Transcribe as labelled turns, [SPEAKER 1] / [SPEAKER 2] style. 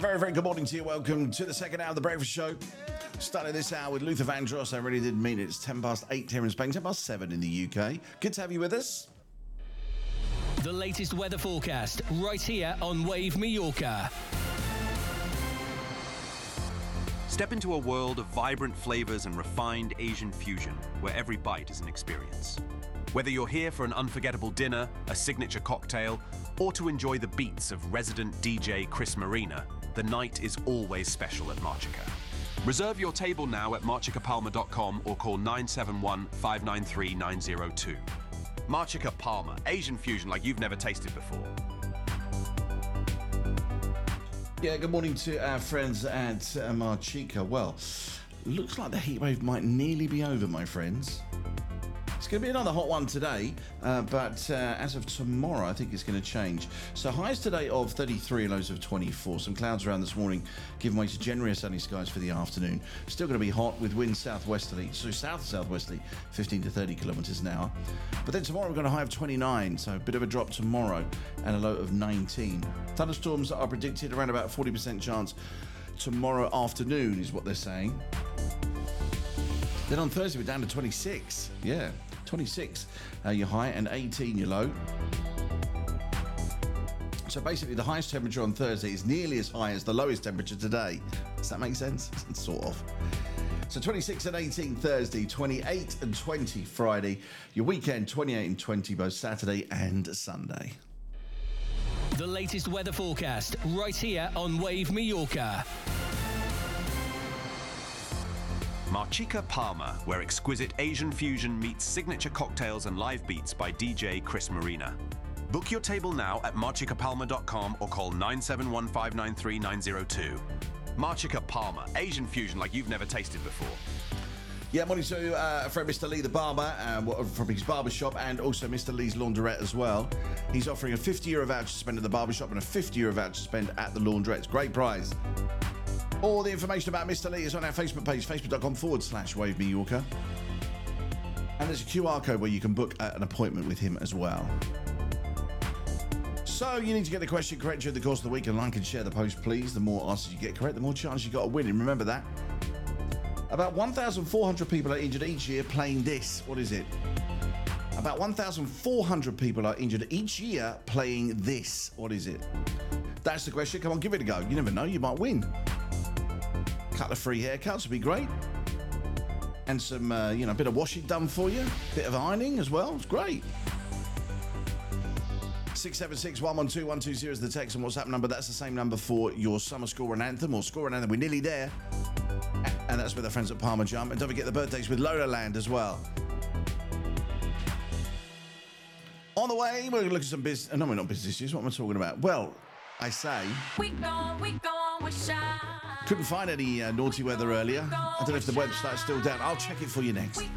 [SPEAKER 1] very, very good morning to you. Welcome to the second hour of the Breakfast Show. Starting this hour with Luther Vandross. I really did mean it. It's 10 past 8 here in Spain, 10 past 7 in the UK. Good to have you with us.
[SPEAKER 2] The latest weather forecast right here on Wave Mallorca.
[SPEAKER 3] Step into a world of vibrant flavors and refined Asian fusion, where every bite is an experience. Whether you're here for an unforgettable dinner, a signature cocktail, or to enjoy the beats of resident DJ Chris Marina, the night is always special at Marchica. Reserve your table now at marchicapalma.com or call 971 593 902. Marchica Palma, Asian fusion like you've never tasted before.
[SPEAKER 1] Yeah, good morning to our friends at Marchica. Well, looks like the heat wave might nearly be over, my friends. It's going to be another hot one today, but as of tomorrow, I think it's going to change. So highs today of 33, lows of 24. Some clouds around this morning, giving way to generally sunny skies for the afternoon. Still going to be hot with winds southwesterly, so south-southwesterly, 15 to 30 kilometres an hour. But then tomorrow we've got a high of 29, so a bit of a drop tomorrow, and a low of 19. Thunderstorms are predicted around about 40% chance tomorrow afternoon, is what they're saying. Then on Thursday, we're down to 26. Yeah, 26 your high and 18 your low. So basically, the highest temperature on Thursday is nearly as high as the lowest temperature today. Does that make sense? Sort of. So 26 and 18 Thursday, 28 and 20 Friday. Your weekend, 28 and 20 both Saturday and Sunday.
[SPEAKER 2] The latest weather forecast right here on Wave Mallorca.
[SPEAKER 3] Marchica Palma, where exquisite Asian fusion meets signature cocktails and live beats by DJ Chris Marina. Book your table now at marchicapalma.com or call 971 593 902. Marchica Palma, Asian fusion like you've never tasted before.
[SPEAKER 1] Yeah, morning to a friend, Mr. Lee, the barber, from his barbershop, and also Mr. Lee's laundrette as well. He's offering a €50 voucher to spend at the barbershop and a €50 voucher to spend at the laundrette. Great prize. All the information about Mr. Lee is on our Facebook page, facebook.com/Wave Mallorca. And there's a QR code where you can book an appointment with him as well. So you need to get the question correct during the course of the week, and like and share the post, please. The more answers you get correct, the more chance you got of winning. Remember that. About 1,400 people are injured each year playing this. What is it? About 1,400 people are injured each year playing this. What is it? That's the question. Come on, give it a go. You never know, you might win. Couple of free haircuts would be great. And some, a bit of washing done for you. Bit of ironing as well. It's great. 676 112 120 is the text and WhatsApp number. That's the same number for your summer score and anthem or score and anthem. We're nearly there. And that's with our friends at Palma Jump. And don't forget the birthdays with Lola Land as well. On the way, we're going to look at some business. No, we're not business issues. What am I talking about? Well, I say.
[SPEAKER 4] We gone, we're shy.
[SPEAKER 1] Couldn't find any naughty weather earlier. I don't know if the website's still down. I'll check it for you next.